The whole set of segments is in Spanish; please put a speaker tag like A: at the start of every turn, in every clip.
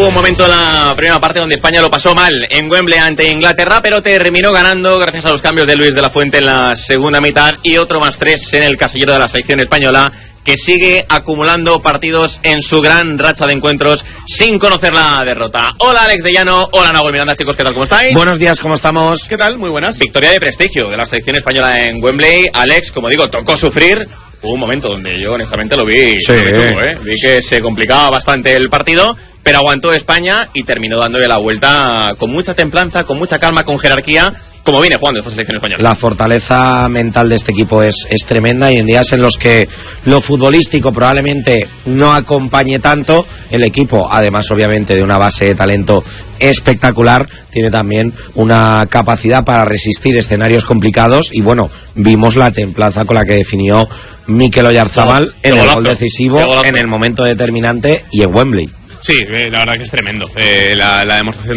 A: un momento en la primera parte donde España lo pasó mal en Wembley ante Inglaterra, pero terminó ganando gracias a los cambios de Luis de la Fuente en la segunda mitad y otro +3 en el casillero de la selección española, que sigue acumulando partidos en su gran racha de encuentros sin conocer la derrota. Hola Alex de Llano, hola Nahuel Miranda, chicos, ¿qué tal? ¿Cómo estáis?
B: Buenos días, ¿cómo estamos?
C: ¿Qué tal? Muy buenas.
A: Victoria de prestigio de la selección española en Wembley. Alex, como digo, tocó sufrir. Hubo un momento donde yo honestamente lo vi chungo, Vi que se complicaba bastante el partido, pero aguantó España y terminó dándole la vuelta con mucha templanza, con mucha calma, con jerarquía, como viene jugando esta selección española.
B: La fortaleza mental de este equipo es tremenda, y en días en los que lo futbolístico probablemente no acompañe tanto, el equipo, además obviamente de una base de talento espectacular, tiene también una capacidad para resistir escenarios complicados. Y bueno, vimos la templanza con la que definió Mikel Oyarzabal en el gol decisivo, en el momento determinante y en Wembley.
C: Sí, la verdad que es tremendo. La demostración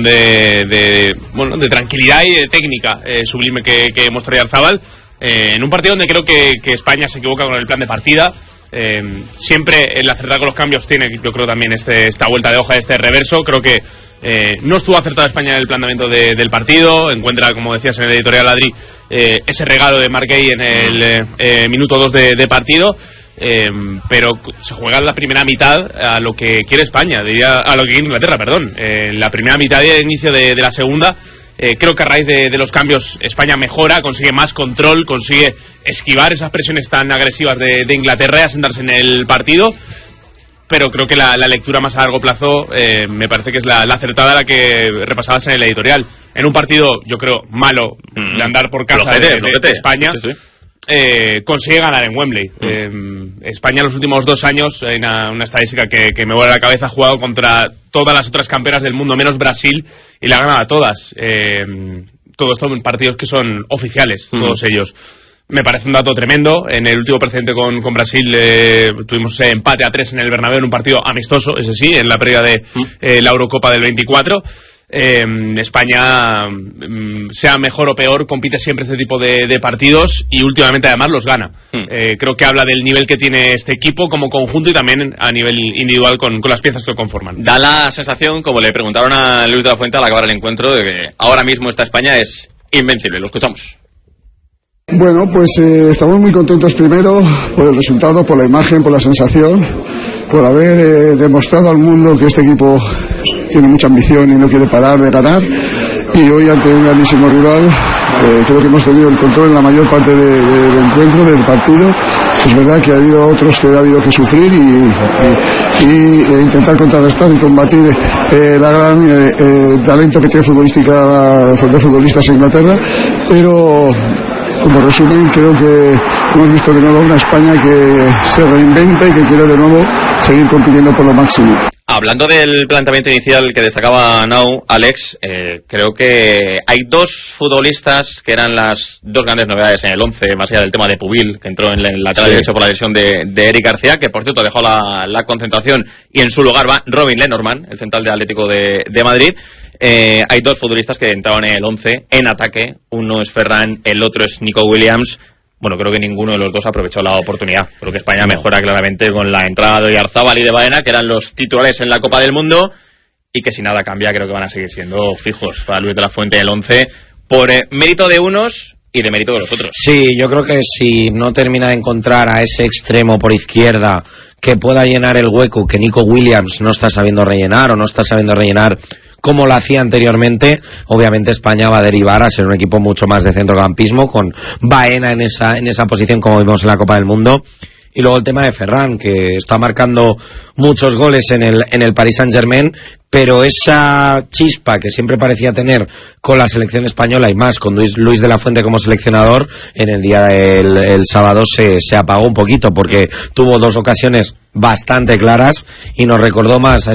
C: de tranquilidad y de técnica sublime que mostró Oyarzabal en un partido donde creo que España se equivoca con el plan de partida. Siempre el acertar con los cambios tiene, yo creo, también esta vuelta de hoja, este reverso. Creo que no estuvo acertado España en el planteamiento del partido. Encuentra, como decías en el editorial, Adri, ese regalo de Marc Guehi en el minuto 2 de partido. Pero se juega en la primera mitad a lo que quiere España, a lo que quiere Inglaterra, perdón. En la primera mitad y el inicio de la segunda, creo que a raíz de los cambios España mejora, consigue más control, consigue esquivar esas presiones tan agresivas de Inglaterra y asentarse en el partido. Pero creo que la lectura más a largo plazo me parece que es la acertada, la que repasabas en el editorial. En un partido, yo creo, malo de andar por casa de España. Sí. Consigue ganar en Wembley. España en los últimos 2 años, hay una estadística que me vuela la cabeza, ha jugado contra todas las otras campeonas del mundo menos Brasil y la ha ganado a todas. Todos estos partidos que son oficiales, todos ellos. Me parece un dato tremendo. En el último precedente con Brasil tuvimos ese empate a 3 en el Bernabéu en un partido amistoso, ese sí, en la previa de la Eurocopa del 24. España, sea mejor o peor, compite siempre este tipo de partidos y últimamente además los gana. Creo que habla del nivel que tiene este equipo como conjunto y también a nivel individual con las piezas que lo conforman.
A: Da la sensación, como le preguntaron a Luis de la Fuente al acabar el encuentro, de que ahora mismo esta España es invencible. Lo escuchamos.
D: Bueno, pues estamos muy contentos primero por el resultado, por la imagen, por la sensación, por haber demostrado al mundo que este equipo tiene mucha ambición y no quiere parar de ganar. Y hoy, ante un grandísimo rival, creo que hemos tenido el control en la mayor parte del encuentro, del partido. Es verdad que ha habido otros que ha habido que sufrir y intentar contrarrestar y combatir la gran talento que tiene futbolistas en Inglaterra, pero como resumen, creo que hemos visto de nuevo una España que se reinventa y que quiere de nuevo seguir compitiendo por lo máximo.
A: Hablando del planteamiento inicial que destacaba Nau, Alex, creo que hay 2 futbolistas que eran las 2 grandes novedades en el 11, más allá del tema de Pubil, que entró en el lateral derecho por la lesión de Eric García, que por cierto dejó la concentración, y en su lugar va Robin Lenormand, el central de Atlético de Madrid. Hay 2 futbolistas que entraban en el 11 en ataque. Uno es Ferran, el otro es Nico Williams. Bueno, creo que ninguno de los dos aprovechó la oportunidad. Creo que España mejora claramente con la entrada de Oyarzabal y de Baena, que eran los titulares en la Copa del Mundo, y que si nada cambia creo que van a seguir siendo fijos para Luis de la Fuente en el 11 por mérito de unos y de mérito de los otros.
B: Sí, yo creo que si no termina de encontrar a ese extremo por izquierda que pueda llenar el hueco que Nico Williams no está sabiendo rellenar, o no está sabiendo rellenar como lo hacía anteriormente, obviamente España va a derivar a ser un equipo mucho más de centrocampismo, con Baena en esa posición como vimos en la Copa del Mundo. Y luego el tema de Ferran, que está marcando muchos goles en el Paris Saint-Germain, pero esa chispa que siempre parecía tener con la selección española, y más con Luis de la Fuente como seleccionador, en el día del sábado se apagó un poquito, porque tuvo 2 ocasiones bastante claras y nos recordó más a